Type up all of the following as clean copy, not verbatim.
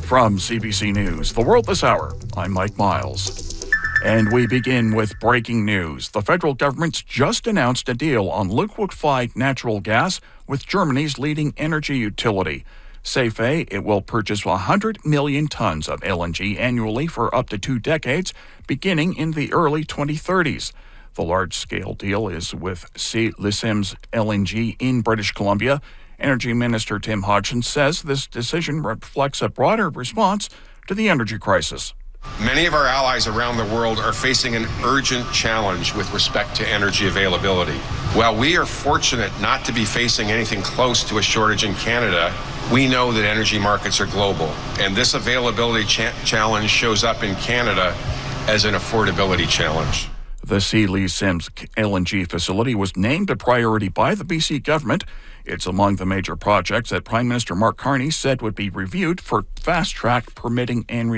From CBC News, The World This Hour, I'm Mike Miles. And we begin with breaking news. The federal government's just announced a deal on liquefied natural gas with Germany's leading energy utility. Safe, it will purchase 100 million tons of LNG annually for up to 2 decades, beginning in the early 2030s. The large-scale deal is with Lisem's LNG in British Columbia. Energy Minister Tim Hodgson says this decision reflects a broader response to the energy crisis. Many of our allies around the world are facing an urgent challenge with respect to energy availability. While we are fortunate not to be facing anything close to a shortage in Canada, we know that energy markets are global, and this availability challenge shows up in Canada as an affordability challenge. The Lisem's LNG facility was named a priority by the BC government. It's among the major projects that Prime Minister Mark Carney said would be reviewed for fast-track permitting and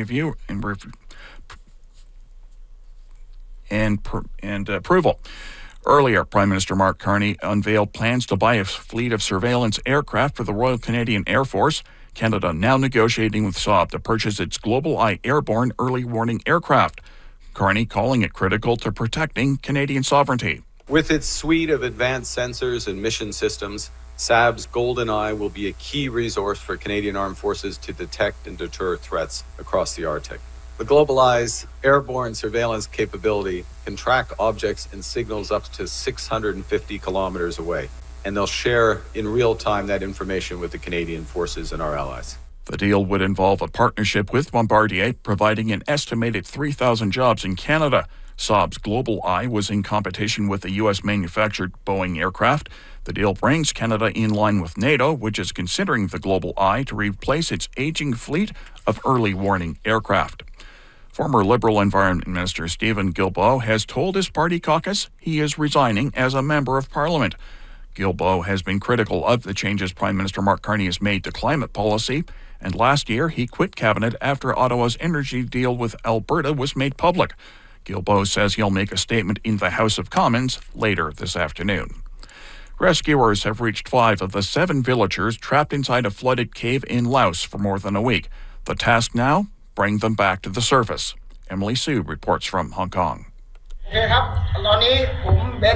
approval. Earlier, Prime Minister Mark Carney unveiled plans to buy a fleet of surveillance aircraft for the Royal Canadian Air Force. Canada now negotiating with Saab to purchase its GlobalEye airborne early warning aircraft. Carney calling it critical to protecting Canadian sovereignty. With its suite of advanced sensors and mission systems, Saab's GoldenEye will be a key resource for Canadian Armed Forces to detect and deter threats across the Arctic. The GlobalEye's airborne surveillance capability can track objects and signals up to 650 kilometers away, and they'll share in real time that information with the Canadian forces and our allies. The deal would involve a partnership with Bombardier, providing an estimated 3,000 jobs in Canada. Saab's GlobalEye was in competition with the U.S.-manufactured Boeing aircraft. The deal brings Canada in line with NATO, which is considering the GlobalEye to replace its aging fleet of early warning aircraft. Former Liberal Environment Minister Stephen Guilbeault has told his party caucus he is resigning as a member of Parliament. Guilbeault has been critical of the changes Prime Minister Mark Carney has made to climate policy, and last year he quit cabinet after Ottawa's energy deal with Alberta was made public. Guilbeault says he'll make a statement in the House of Commons later this afternoon. Rescuers have reached 5 of the 7 villagers trapped inside a flooded cave in Laos for more than a week. The task now, bring them back to the surface. Emily Sue reports from Hong Kong.